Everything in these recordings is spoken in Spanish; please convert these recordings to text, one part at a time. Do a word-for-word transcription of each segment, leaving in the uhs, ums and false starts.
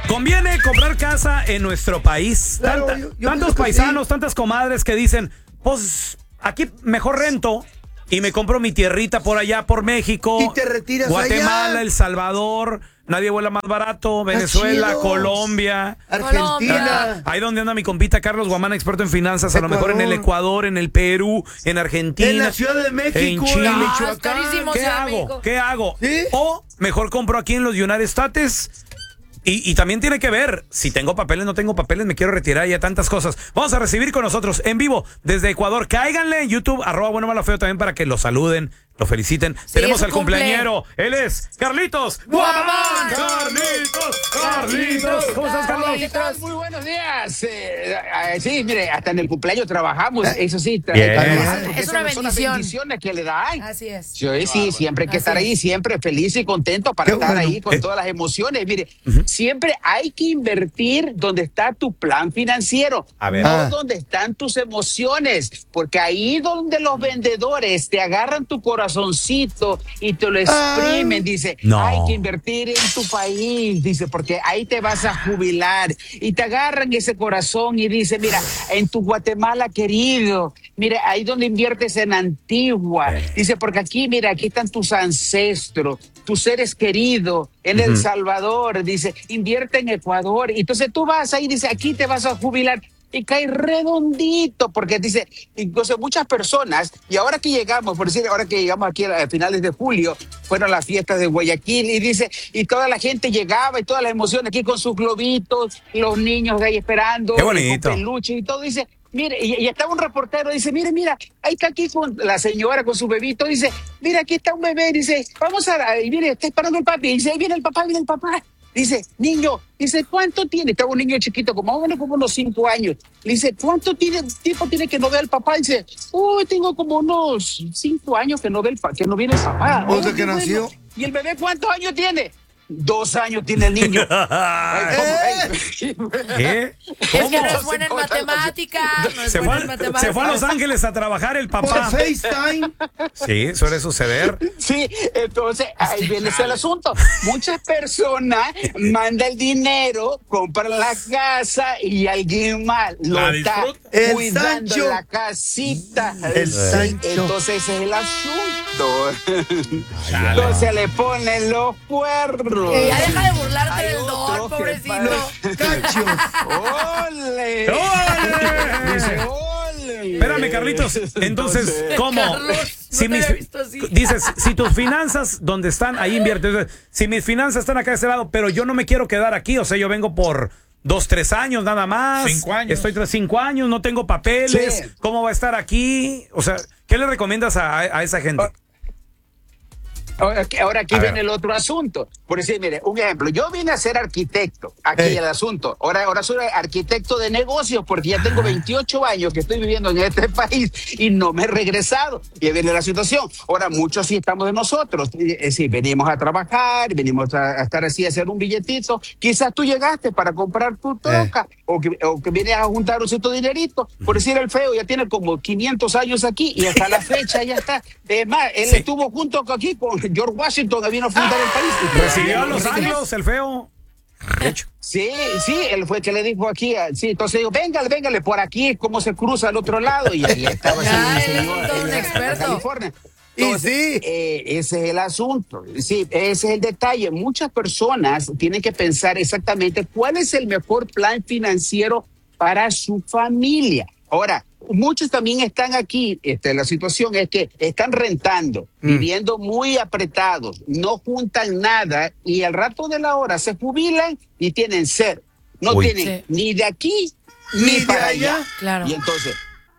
Conviene comprar casa en nuestro país. Claro, Tanta, yo- yo tantos pienso que paisanos, sí. tantas comadres que dicen, pues aquí mejor rento y me compro mi tierrita por allá, por México. Y te retiras Guatemala, allá. El Salvador. Nadie vuela más barato. Venezuela, chido. Colombia. Argentina. Ahí donde anda mi compita Carlos Guamán, experto en finanzas, a lo mejor en el Ecuador. Ecuador, en el Perú, en Argentina. En la Ciudad de México, en Chile. en No, es Michoacán. carísimo, ¿Qué Ciudad de hago? México. ¿Qué hago? ¿Sí? O mejor compro aquí en los United States. Y, y también tiene que ver si tengo papeles, no tengo papeles, me quiero retirar, ya tantas cosas. Vamos a recibir con nosotros en vivo desde Ecuador. Cáiganle en YouTube, arroba bueno malo feo también para que lo saluden, lo feliciten. Sí, Tenemos es su al cumple. cumpleañero. Él es Carlitos Guamán. Carlitos, Carlitos. ¿Cómo estás, Carlos? ¿Qué tal? Muy buenos días. Eh, eh, sí, mire, hasta en el cumpleaños trabajamos, eso sí. tra- Bien. trabajamos, porque Es una esas son las bendición. bendiciones que le dan. Así es. Sí, sí, siempre hay que Así estar ahí, es. siempre feliz y contento para Qué estar bueno. ahí con Eh. todas las emociones. Mire, siempre hay que invertir donde está tu plan financiero, A ver. no Ah. donde están tus emociones, porque ahí donde los vendedores te agarran tu corazoncito y te lo exprimen, Ah. dice, No. hay que invertir en tu país, dice, porque ahí te vas a jubilar y te agarran ese corazón y dice, mira, en tu Guatemala querido, mira, ahí donde inviertes en Antigua, dice, porque aquí, mira, aquí están tus ancestros, tus seres queridos, en El Salvador, dice, invierte en Ecuador, y entonces tú vas ahí, dice, aquí te vas a jubilar. Y cae redondito, porque dice, entonces muchas personas, y ahora que llegamos, por decir, ahora que llegamos aquí a finales de julio, fueron las fiestas de Guayaquil, y dice, y toda la gente llegaba, y toda la emoción aquí con sus globitos, los niños de ahí esperando, Qué y bonito. con peluche y todo, dice, mire, y, y estaba un reportero, dice, mire, mira, ahí está aquí con la señora con su bebito, dice, mira, aquí está un bebé, dice, vamos a, y mire, está esperando el papi, dice, ahí viene el papá, viene el papá. Dice, niño, dice, ¿cuánto tiene? Estaba un niño chiquito, como más o menos como unos cinco años. Le dice, ¿cuánto tiene, tiempo tiene que no ve al papá? Dice, uy, tengo como unos cinco años que no ve el pa- que no viene el papá. O "Oh, sea, qué que bueno". nació. ¿Y el bebé cuántos años tiene? Dos años tiene el niño. Ay, ¿cómo? Ay. ¿Qué? Es que no es ¿Cómo? buena en ¿Cómo? matemáticas. No es Se fue, buena en al- matemáticas. se fue a Los Ángeles a trabajar el Por papá. FaceTime. Sí, suele suceder. Sí, entonces ahí viene ese el asunto. Muchas personas mandan el dinero, compran la casa y alguien más lo La está disfruta. El cuidando Sancho. la casita. El Sí, Sancho. entonces ese es el asunto. Entonces le ponen los cuernos. Eh, ya deja de burlarte Hay del otro don, que pobrecito. Cachos. ¡Ole! ¡Órale! Dice, ¡ole! Espérame, Carlitos. Entonces, ¿cómo? Carlos, no te mis, había visto así. dices, si tus finanzas donde están, ahí inviertes. Si mis finanzas están acá de este lado, pero yo no me quiero quedar aquí, o sea, yo vengo por dos, tres años nada más. Cinco años. Estoy tras cinco años, no tengo papeles. Sí. ¿Cómo va a estar aquí? O sea, ¿qué le recomiendas a, a esa gente? Ahora aquí, ahora aquí A ver. viene el otro asunto. Por decir, mire, un ejemplo. Yo vine a ser arquitecto. Aquí Ey. el asunto. Ahora, ahora soy arquitecto de negocios porque ya tengo veintiocho años que estoy viviendo en este país y no me he regresado. Y ahí viene la situación. Ahora, muchos sí estamos de nosotros. Eh, eh, sí, venimos a trabajar, venimos a, a estar así, a hacer un billetito. Quizás tú llegaste para comprar tu troca o, que, o que vienes a juntar un cierto dinerito. Por decir, el feo ya tiene como quinientos años aquí y hasta la fecha ya está. Es más, él Sí. estuvo junto aquí con George Washington, que vino a fundar el país. ¿Recibió a los años el feo? De hecho. Sí, sí, él fue el que le dijo aquí, ah, sí, entonces digo, véngale, véngale, por aquí es como se cruza al otro lado, y ahí estaba Ya, ese él es señor todo un en experto. California. Y sí. eh, ese es el asunto, sí, ese es el detalle. Muchas personas tienen que pensar exactamente cuál es el mejor plan financiero para su familia. Ahora, muchos también están aquí, este, la situación es que están rentando, viviendo muy apretados, no juntan nada y al rato de la hora se jubilan y tienen cero. No Uy. tienen Sí. ni de aquí Ni ni, de para allá. allá. Claro. Y entonces,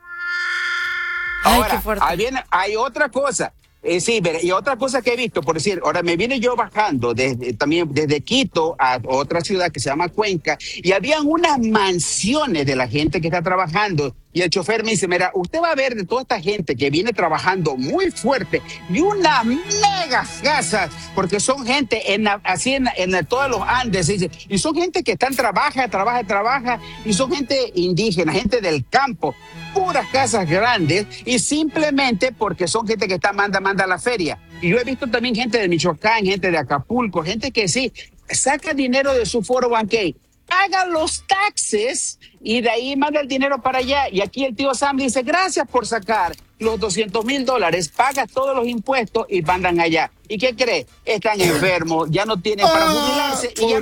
Ay, ahora, qué fuerte. ahí viene, hay otra cosa. Eh, sí, mire, y otra cosa que he visto, por decir, ahora me vine yo bajando desde, también desde Quito a otra ciudad que se llama Cuenca, y habían unas mansiones de la gente que está trabajando, y el chofer me dice, mira, usted va a ver de toda esta gente que viene trabajando muy fuerte, y unas megas casas, porque son gente en la- así en, en todos los Andes, dice, y son gente que están, trabaja, trabaja, trabaja, y son gente indígena, gente del campo, puras casas grandes y simplemente porque son gente que está manda, manda a la feria. Y yo he visto también gente de Michoacán, gente de Acapulco, gente que sí, saca dinero de su cuatro oh uno k, paga los taxes y de ahí manda el dinero para allá. Y aquí el tío Sam dice, gracias por sacar los doscientos mil dólares, paga todos los impuestos y mandan allá. ¿Y qué cree? Están enfermos, ya no tienen para jubilarse y ya